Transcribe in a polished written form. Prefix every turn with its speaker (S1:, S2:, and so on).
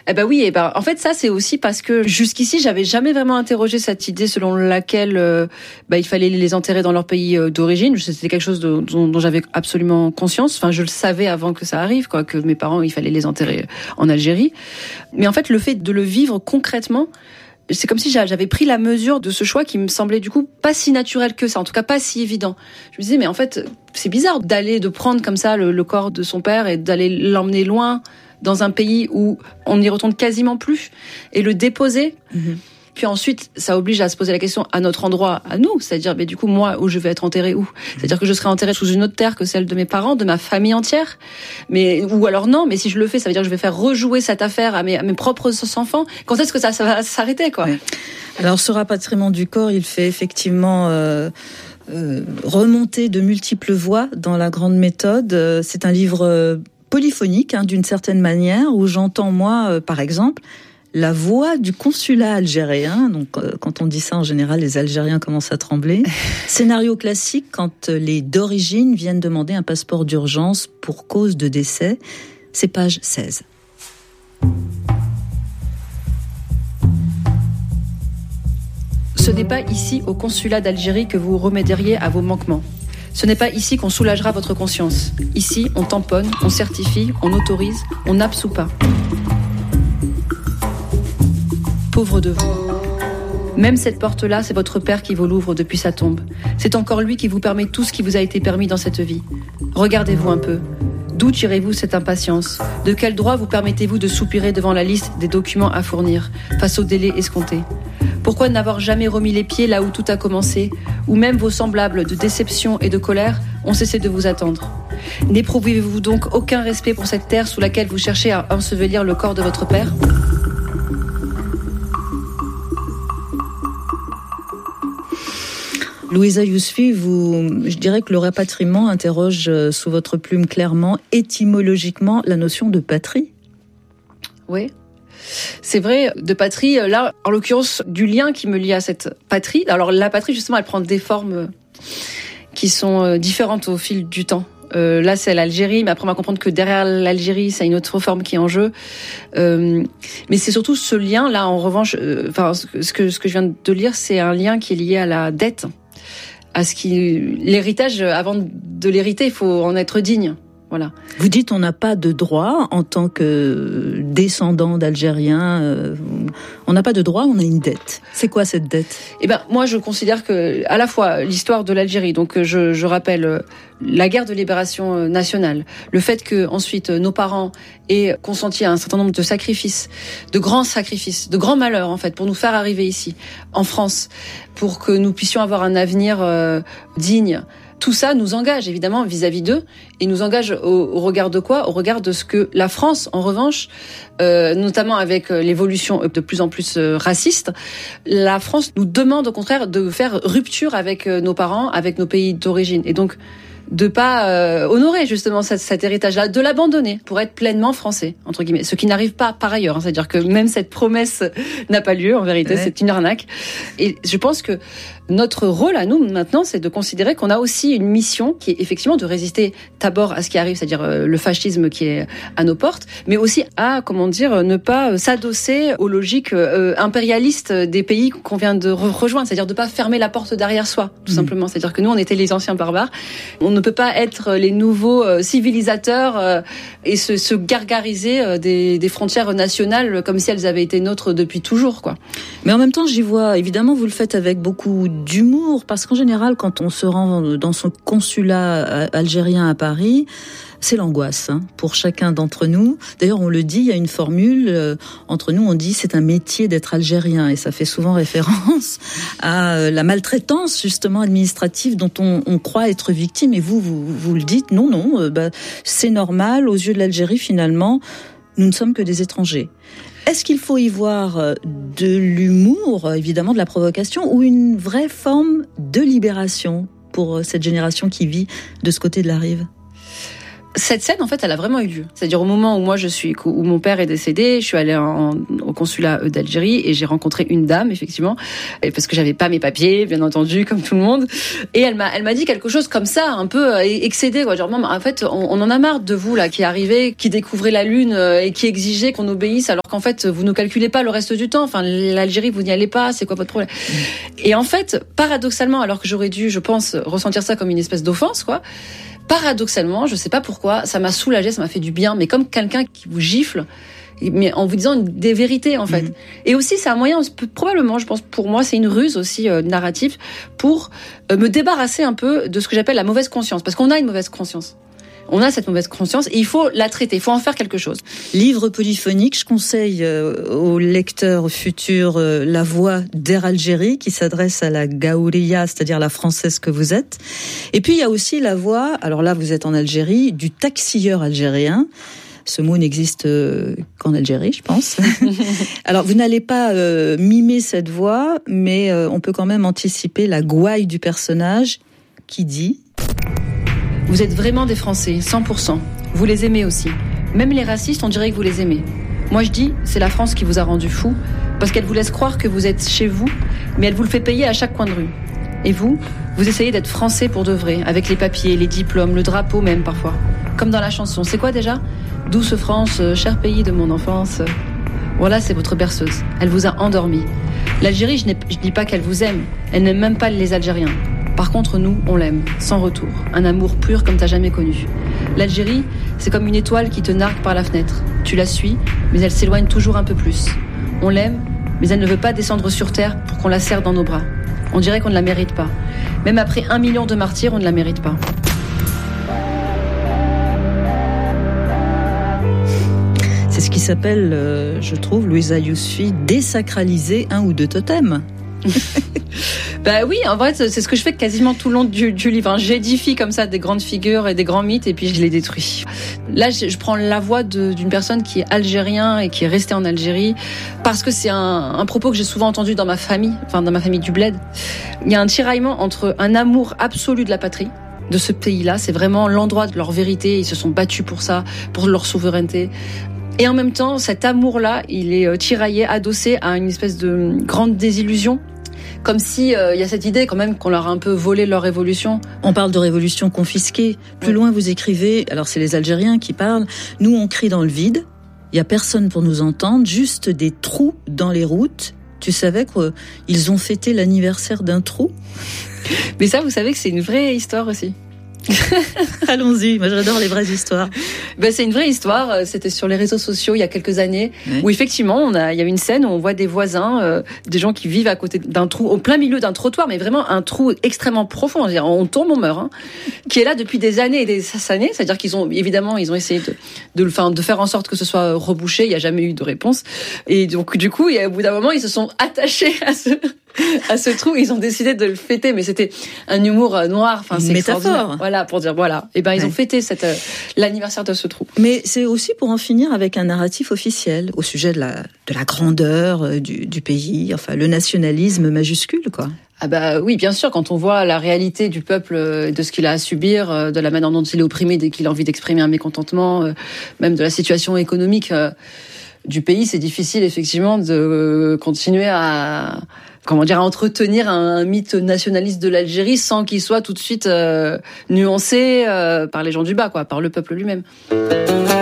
S1: Oui, en fait ça c'est aussi parce que jusqu'ici j'avais jamais vraiment interrogé cette idée selon laquelle il fallait les enterrer dans leur pays d'origine. C'était quelque chose dont j'avais absolument conscience. Enfin, je le savais avant que ça arrive, quoi, que mes parents il fallait les enterrer en Algérie. Mais en fait le fait de le vivre concrètement, c'est comme si j'avais pris la mesure de ce choix qui me semblait du coup pas si naturel que ça, en tout cas pas si évident. Je me disais mais en fait c'est bizarre de prendre comme ça le corps de son père et d'aller l'emmener loin dans un pays où on n'y retourne quasiment plus et le déposer. Puis ensuite, ça oblige à se poser la question à notre endroit, à nous. C'est-à-dire, du coup, moi, où je vais être enterrée où? C'est-à-dire que je serai enterrée sous une autre terre que celle de mes parents, de ma famille entière. Ou alors non, mais si je le fais, ça veut dire que je vais faire rejouer cette affaire à mes propres enfants. Quand est-ce que ça va s'arrêter, quoi?
S2: Ouais. Alors, ce rapatriement du corps, il fait effectivement remonter de multiples voix dans la grande méthode. C'est un livre polyphonique, d'une certaine manière, où j'entends, moi, par exemple, la voix du consulat algérien. Donc, quand on dit ça, en général, les Algériens commencent à trembler. Scénario classique quand les d'origine viennent demander un passeport d'urgence pour cause de décès. C'est page 16.
S1: Ce n'est pas ici, au consulat d'Algérie, que vous remédieriez à vos manquements. Ce n'est pas ici qu'on soulagera votre conscience. Ici, on tamponne, on certifie, on autorise, on n'absout pas. Pauvre de vous. Même cette porte-là, c'est votre père qui vous l'ouvre depuis sa tombe. C'est encore lui qui vous permet tout ce qui vous a été permis dans cette vie. Regardez-vous un peu. D'où tirez-vous cette impatience? De quel droit vous permettez-vous de soupirer devant la liste des documents à fournir, face au délai escompté? Pourquoi n'avoir jamais remis les pieds là où tout a commencé, où même vos semblables de déception et de colère ont cessé de vous attendre? N'éprouvez-vous donc aucun respect pour cette terre sous laquelle vous cherchez à ensevelir le corps de votre père?
S2: Louisa Yousfi, je dirais que le rapatriement interroge sous votre plume clairement, étymologiquement, la notion de patrie.
S1: Oui. C'est vrai, de patrie, là, en l'occurrence, du lien qui me lie à cette patrie. Alors, la patrie, justement, elle prend des formes qui sont différentes au fil du temps. Là, c'est l'Algérie, mais après, on va comprendre que derrière l'Algérie, c'est une autre forme qui est en jeu. Mais c'est surtout ce lien, là, en revanche, ce que je viens de lire, c'est un lien qui est lié à la dette. L'héritage, avant de l'hériter, il faut en être digne. Voilà.
S2: Vous dites on n'a pas de droit en tant que descendant d'Algériens. On n'a pas de droit, on a une dette. C'est quoi cette dette?
S1: Moi, je considère que à la fois l'histoire de l'Algérie, donc je rappelle la guerre de libération nationale, le fait que ensuite nos parents aient consenti à un certain nombre de sacrifices, de grands malheurs en fait, pour nous faire arriver ici, en France, pour que nous puissions avoir un avenir digne. Tout ça nous engage évidemment vis-à-vis d'eux et nous engage au regard de quoi? Au regard de ce que la France, en revanche, notamment avec l'évolution de plus en plus raciste, la France nous demande au contraire de faire rupture avec nos parents, avec nos pays d'origine. Et donc de pas honorer justement cet héritage-là, de l'abandonner pour être pleinement français, entre guillemets. Ce qui n'arrive pas par ailleurs, c'est-à-dire que même cette promesse n'a pas lieu, en vérité, c'est une arnaque. Et je pense que notre rôle à nous, maintenant, c'est de considérer qu'on a aussi une mission qui est effectivement de résister d'abord à ce qui arrive, c'est-à-dire le fascisme qui est à nos portes, mais aussi à, ne pas s'adosser aux logiques impérialistes des pays qu'on vient de rejoindre, c'est-à-dire de pas fermer la porte derrière soi, tout simplement. C'est-à-dire que nous, on était les anciens barbares. On ne peut pas être les nouveaux civilisateurs et se gargariser des frontières nationales comme si elles avaient été nôtres depuis toujours, quoi.
S2: Mais en même temps, j'y vois, évidemment, vous le faites avec beaucoup d'humour, parce qu'en général, quand on se rend dans son consulat algérien à Paris, c'est l'angoisse pour chacun d'entre nous. D'ailleurs, on le dit, il y a une formule, entre nous, on dit c'est un métier d'être algérien, et ça fait souvent référence à la maltraitance, justement, administrative dont on croit être victime, et vous le dites, non, c'est normal, aux yeux de l'Algérie, finalement, nous ne sommes que des étrangers. Est-ce qu'il faut y voir de l'humour, évidemment de la provocation, ou une vraie forme de libération pour cette génération qui vit de ce côté de la rive?
S1: Cette scène, en fait, elle a vraiment eu lieu. C'est-à-dire au moment où mon père est décédé, je suis allée au consulat d'Algérie et j'ai rencontré une dame, effectivement, parce que j'avais pas mes papiers, bien entendu, comme tout le monde. Et elle m'a dit quelque chose comme ça, un peu excédé, quoi. Genre, en fait, on en a marre de vous, là, qui arrivez, qui découvrez la Lune et qui exigez qu'on obéisse, alors qu'en fait, vous ne calculez pas le reste du temps. Enfin, l'Algérie, vous n'y allez pas, c'est quoi votre problème? Et en fait, paradoxalement, alors que j'aurais dû, je pense, ressentir ça comme une espèce d'offense, quoi. Paradoxalement, je sais pas pourquoi, ça m'a soulagée, ça m'a fait du bien, mais comme quelqu'un qui vous gifle, mais en vous disant des vérités, en fait. Et aussi, c'est un moyen, probablement, je pense, pour moi, c'est une ruse aussi narrative pour me débarrasser un peu de ce que j'appelle la mauvaise conscience. Parce qu'on a une mauvaise conscience. On a cette mauvaise conscience et il faut la traiter, il faut en faire quelque chose.
S2: Livre polyphonique, je conseille aux lecteurs futurs La Voix d'Air Algérie qui s'adresse à la Gaouria, c'est-à-dire la française que vous êtes. Et puis il y a aussi la voix, alors là vous êtes en Algérie, du taxieur algérien. Ce mot n'existe qu'en Algérie, je pense. Alors, vous n'allez pas mimer cette voix, mais on peut quand même anticiper la gouaille du personnage qui dit...
S1: Vous êtes vraiment des Français, 100%. Vous les aimez aussi. Même les racistes, on dirait que vous les aimez. Moi, je dis, c'est la France qui vous a rendu fou, parce qu'elle vous laisse croire que vous êtes chez vous, mais elle vous le fait payer à chaque coin de rue. Et vous essayez d'être Français pour de vrai, avec les papiers, les diplômes, le drapeau même parfois. Comme dans la chanson. C'est quoi déjà ? Douce France, cher pays de mon enfance. Voilà, c'est votre berceuse. Elle vous a endormi. L'Algérie, je dis pas qu'elle vous aime. Elle n'aime même pas les Algériens. Par contre, nous, on l'aime, sans retour. Un amour pur comme t'as jamais connu. L'Algérie, c'est comme une étoile qui te nargue par la fenêtre. Tu la suis, mais elle s'éloigne toujours un peu plus. On l'aime, mais elle ne veut pas descendre sur terre pour qu'on la serre dans nos bras. On dirait qu'on ne la mérite pas. Même après 1 million de martyrs, on ne la mérite pas.
S2: C'est ce qui s'appelle, je trouve, Louisa Yousfi, désacraliser un ou deux totems.
S1: Bah oui, en vrai, c'est ce que je fais quasiment tout le long du livre. J'édifie comme ça des grandes figures et des grands mythes et puis je les détruis. Là, je prends la voix d'une personne qui est algérien et qui est restée en Algérie parce que c'est un propos que j'ai souvent entendu dans ma famille, enfin dans ma famille du bled. Il y a un tiraillement entre un amour absolu de la patrie, de ce pays-là. C'est vraiment l'endroit de leur vérité. Ils se sont battus pour ça, pour leur souveraineté. Et en même temps, cet amour-là, il est tiraillé, adossé à une espèce de grande désillusion. Comme si y a cette idée quand même qu'on leur a un peu volé leur révolution.
S2: On parle de révolution confisquée. Plus loin, vous écrivez, alors c'est les Algériens qui parlent, nous on crie dans le vide, il y a personne pour nous entendre, juste des trous dans les routes. Tu savais qu'ils ont fêté l'anniversaire d'un trou ?
S1: Mais ça, vous savez que c'est une vraie histoire aussi.
S2: Allons-y, moi j'adore les vraies histoires.
S1: Ben, c'est une vraie histoire, c'était sur les réseaux sociaux il y a quelques années, oui. Où effectivement il y a une scène où on voit des voisins, des gens qui vivent à côté d'un trou, au plein milieu d'un trottoir, mais vraiment un trou extrêmement profond, c'est-à-dire on tombe, on meurt, qui est là depuis des années et des années, c'est-à-dire qu'ils ont essayé de faire en sorte que ce soit rebouché, il n'y a jamais eu de réponse, et donc du coup, au bout d'un moment, ils se sont attachés à ce trou, ils ont décidé de le fêter, mais c'était un humour noir, enfin c'est
S2: métaphore.
S1: Voilà, pour dire voilà. Et ils ont fêté l'anniversaire de ce trou.
S2: Mais c'est aussi pour en finir avec un narratif officiel au sujet de la grandeur du pays, enfin le nationalisme majuscule, quoi.
S1: Ah bah oui, bien sûr, quand on voit la réalité du peuple, de ce qu'il a à subir, de la manière dont il est opprimé dès qu'il a envie d'exprimer un mécontentement, même de la situation économique du pays, c'est difficile effectivement de continuer à entretenir un mythe nationaliste de l'Algérie sans qu'il soit tout de suite nuancé par les gens du bas, quoi, par le peuple lui-même.